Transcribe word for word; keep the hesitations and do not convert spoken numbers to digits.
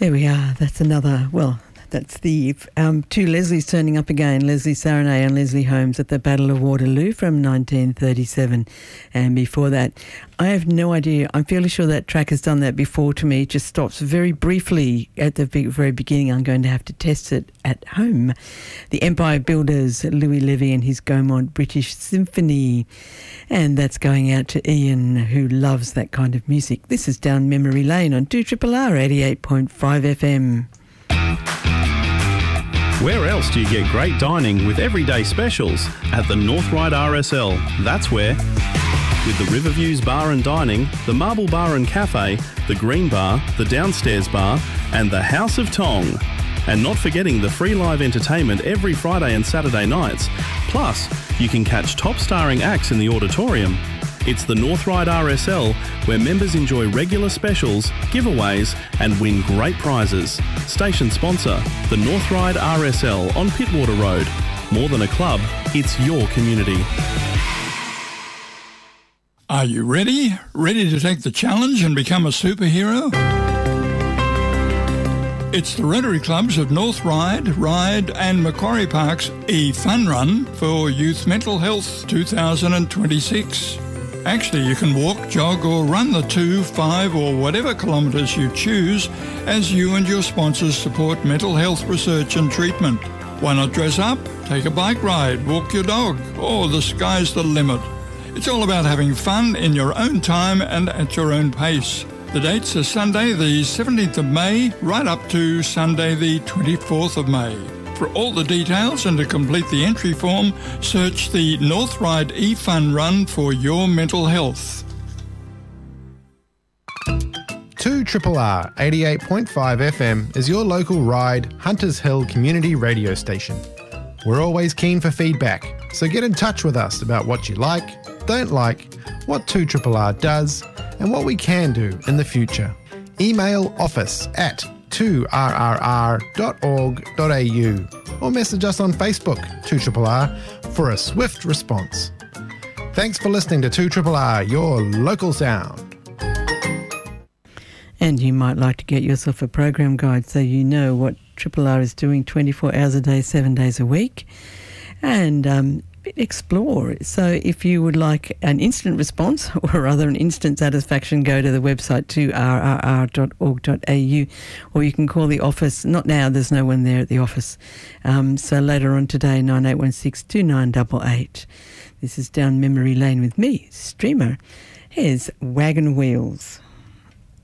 There we are. That's another, well, that's the um, two Leslies turning up again, Leslie Saranay and Leslie Holmes at the Battle of Waterloo from nineteen thirty-seven. And before that, I have no idea. I'm fairly sure that track has done that before to me. It just stops very briefly at the big, very beginning. I'm going to have to test it at home. The Empire Builders, Louis Levy and his Gaumont British Symphony. And that's going out to Ian, who loves that kind of music. This is Down Memory Lane on two R R R eighty-eight point five F M. Where else do you get great dining with everyday specials? At the North Ryde R S L. That's where. With the Riverviews Bar and Dining, the Marble Bar and Cafe, the Green Bar, the Downstairs Bar, and the House of Tong. And not forgetting the free live entertainment every Friday and Saturday nights. Plus, you can catch top starring acts in the auditorium. It's the North Ryde R S L, where members enjoy regular specials, giveaways and win great prizes. Station sponsor, the North Ryde R S L on Pittwater Road. More than a club, it's your community. Are you ready? Ready to take the challenge and become a superhero? It's the Rotary Clubs of North Ryde, Ryde and Macquarie Park's E-Fun Run for Youth Mental Health two thousand twenty-six. Actually, you can walk, jog or run the two, five or whatever kilometres you choose as you and your sponsors support mental health research and treatment. Why not dress up, take a bike ride, walk your dog, or the sky's the limit. It's all about having fun in your own time and at your own pace. The dates are Sunday the seventeenth of May right up to Sunday the twenty-fourth of May. For all the details and to complete the entry form, search the North Ryde E-Fun Run for your mental health. two R R R eighty-eight point five F M is your local Ryde Hunters Hill community radio station. We're always keen for feedback, so get in touch with us about what you like, don't like, what two R R R does, and what we can do in the future. Email office at two R R R dot org dot A U or message us on Facebook, two R R R, for a swift response. Thanks for listening to two R R R, your local sound. And you might like to get yourself a program guide so you know what Triple R is doing twenty-four hours a day, seven days a week. And um, explore. So if you would like an instant response or rather an instant satisfaction, go to the website two R R R dot org dot A U or you can call the office. Not now, there's no one there at the office. Um, so later on today, nine eight one six, two nine eight eight. This is Down Memory Lane with me, Streamer. Here's Wagon Wheels.